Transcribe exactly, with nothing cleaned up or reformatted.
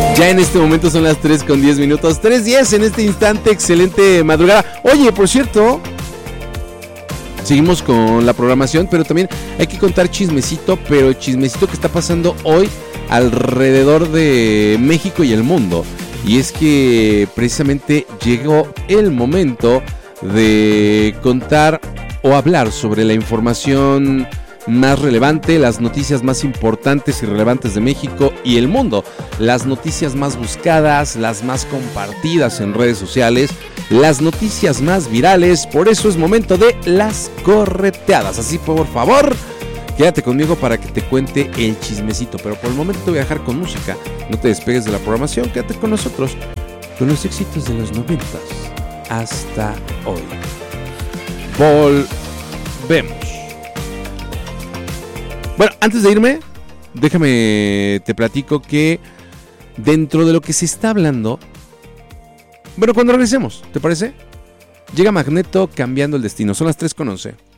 Ya en este momento son las tres con diez minutos. tres diez en este instante, excelente madrugada. Oye, por cierto, seguimos con la programación, pero también hay que contar chismecito, pero chismecito que está pasando hoy alrededor de México y el mundo. Y es que precisamente llegó el momento de contar o hablar sobre la información más relevante, las noticias más importantes y relevantes de México y el mundo, las noticias más buscadas, las más compartidas en redes sociales, las noticias más virales. Por eso es momento de las correteadas. Así por favor, quédate conmigo para que te cuente el chismecito, pero por el momento te voy a dejar con música. No te despegues de la programación, quédate con nosotros, con los éxitos de los noventas hasta hoy. Volvemos. Bueno, antes de irme, déjame, te platico que dentro de lo que se está hablando, bueno, cuando regresemos, ¿te parece? Llega Magneto cambiando el destino, son las tres con once.